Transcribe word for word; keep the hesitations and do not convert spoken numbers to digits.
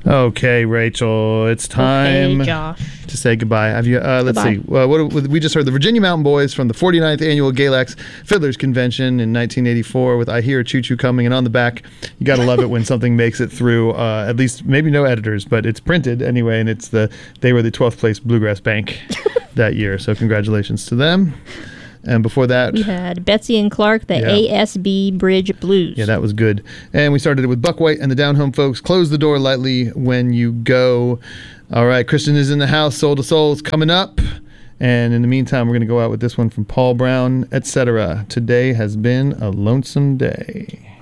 Okay, Rachel, it's time okay, Josh. to say goodbye. Have you? Uh, let's Goodbye. see. Well, what we just heard the Virginia Mountain Boys from the forty-ninth Annual Galax Fiddlers Convention in nineteen eighty-four with "I Hear a Choo Choo Coming," and on the back, you gotta love it when something makes it through. Uh, at least maybe no editors, but it's printed anyway, and it's the they were the twelfth place Bluegrass Bank that year. So congratulations to them. And before that, We had Betsy and Clark, the Yeah. A S B Bridge Blues. yeah, that was good. And we started it with Buck White and the Down Home Folks. Close the door lightly when you go. All right, Christian is in the house. Soul to Soul is coming up. And in the meantime, we're going to go out with this one from Paul Brown, et cetera. Today has been a lonesome day.